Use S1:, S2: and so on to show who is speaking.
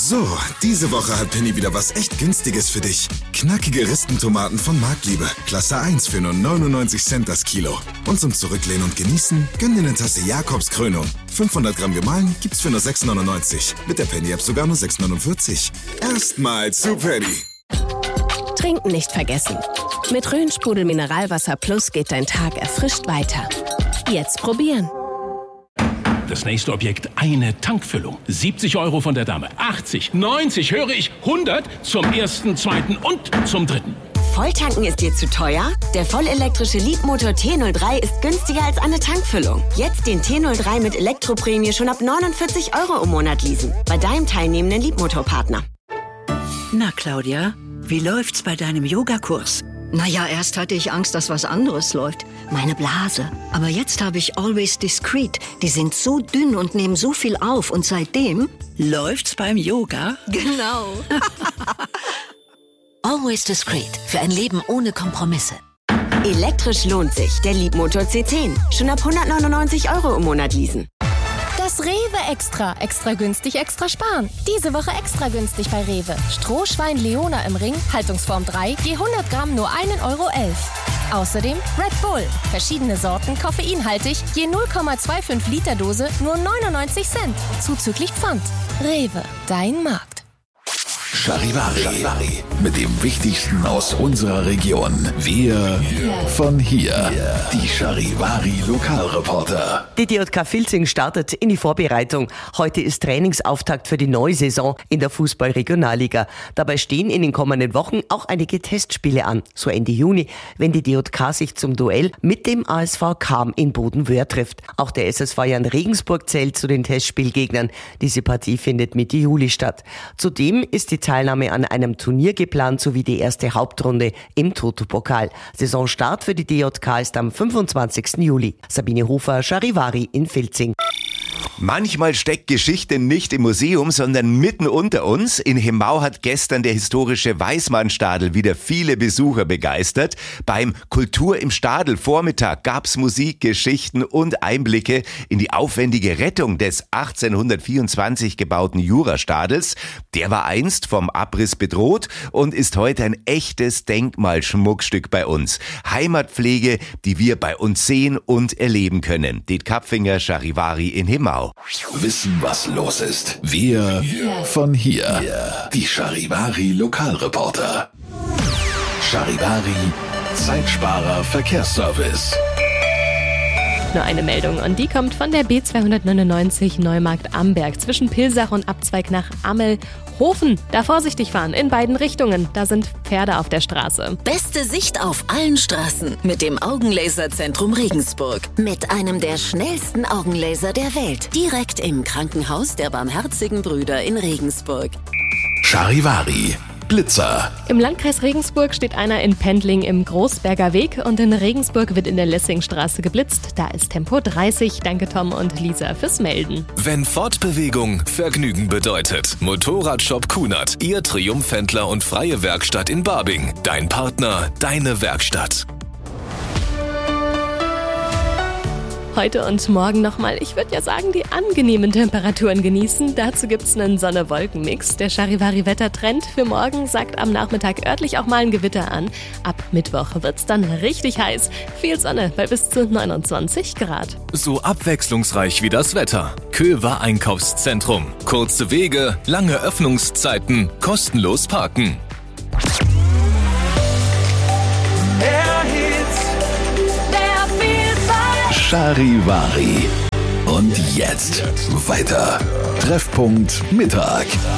S1: So, diese Woche hat Penny wieder was echt Günstiges für dich. Knackige Ristentomaten von Marktliebe. Klasse 1 für nur 99 Cent das Kilo. Und zum Zurücklehnen und Genießen, gönn dir eine Tasse Jakobs Krönung. 500 Gramm gemahlen gibt's für nur 6,99. Mit der Penny-App sogar nur 6,49. Erstmals zu Penny.
S2: Trinken nicht vergessen. Mit Rhön-Sprudel Mineralwasser Plus geht dein Tag erfrischt weiter. Jetzt probieren.
S3: Das nächste Objekt, eine Tankfüllung. 70 € von der Dame. 80, 90, höre ich, 100 zum ersten, zweiten und zum dritten.
S4: Volltanken ist dir zu teuer? Der vollelektrische Leapmotor T03 ist günstiger als eine Tankfüllung. Jetzt den T03 mit Elektroprämie schon ab 49 € im Monat leasen. Bei deinem teilnehmenden Leapmotor-Partner.
S5: Na, Claudia, wie läuft's bei deinem Yogakurs?
S6: Naja, erst hatte ich Angst, dass was anderes läuft. Meine Blase. Aber jetzt habe ich Always Discreet. Die sind so dünn und nehmen so viel auf. Und seitdem...
S5: Läuft's beim Yoga?
S6: Genau.
S7: Always Discreet. Für ein Leben ohne Kompromisse.
S4: Elektrisch lohnt sich. Der Leapmotor C10. Schon ab 199 € im Monat leasen.
S8: Das Rewe Extra. Extra günstig, extra sparen. Diese Woche extra günstig bei Rewe. Strohschwein Leona im Ring, Haltungsform 3, je 100 Gramm nur 1,11 €. Außerdem Red Bull. Verschiedene Sorten, koffeinhaltig, je 0,25 Liter Dose, nur 99 Cent. Zuzüglich Pfand. Rewe, dein Markt.
S9: Charivari. Mit dem Wichtigsten aus unserer Region. Wir von hier. Die Charivari Lokalreporter.
S10: Die DJK Filzing startet in die Vorbereitung. Heute ist Trainingsauftakt für die neue Saison in der Fußball-Regionalliga. Dabei stehen in den kommenden Wochen auch einige Testspiele an. So Ende Juni, wenn die DJK sich zum Duell mit dem ASV Cham in Bodenwöhr trifft. Auch der SSV Jan Regensburg zählt zu den Testspielgegnern. Diese Partie findet Mitte Juli statt. Zudem ist die Teilnahme an einem Turnier geplant sowie die erste Hauptrunde im Toto-Pokal. Saisonstart für die DJK ist am 25. Juli. Sabine Hofer, Charivari in Filzing.
S11: Manchmal steckt Geschichte nicht im Museum, sondern mitten unter uns. In Hemau hat gestern der historische Weißmannstadel wieder viele Besucher begeistert. Beim Kultur im Stadel Vormittag gab's Musik, Geschichten und Einblicke in die aufwendige Rettung des 1824 gebauten Jurastadels. Der war einst vom Abriss bedroht und ist heute ein echtes Denkmalschmuckstück bei uns. Heimatpflege, die wir bei uns sehen und erleben können. Det Kapfinger, Charivari in Hemau.
S9: Wissen, was los ist. Wir von hier. Die Charivari Lokalreporter. Charivari Zeitsparer Verkehrsservice.
S12: Nur eine Meldung und die kommt von der B299 Neumarkt-Amberg zwischen Pilsach und Abzweig nach Ammelhofen. Da vorsichtig fahren in beiden Richtungen, da sind Pferde auf der Straße.
S7: Beste Sicht auf allen Straßen mit dem Augenlaserzentrum Regensburg. Mit einem der schnellsten Augenlaser der Welt. Direkt im Krankenhaus der Barmherzigen Brüder in Regensburg.
S9: Charivari Blitzer.
S12: Im Landkreis Regensburg steht einer in Pendling im Großberger Weg und in Regensburg wird in der Lessingstraße geblitzt. Da ist Tempo 30. Danke Tom und Lisa fürs Melden.
S13: Wenn Fortbewegung Vergnügen bedeutet. Motorradshop Kunert, Ihr Triumphhändler und freie Werkstatt in Barbing. Dein Partner, deine Werkstatt.
S12: Heute und morgen nochmal, ich würde ja sagen, die angenehmen Temperaturen genießen. Dazu gibt's einen Sonne-Wolken-Mix. Der Charivari-Wettertrend für morgen sagt am Nachmittag örtlich auch mal ein Gewitter an. Ab Mittwoch wird's dann richtig heiß. Viel Sonne bei bis zu 29 Grad.
S13: So abwechslungsreich wie das Wetter. Köver Einkaufszentrum. Kurze Wege, lange Öffnungszeiten, kostenlos parken.
S9: Charivari. Und jetzt weiter. Treffpunkt Mittag.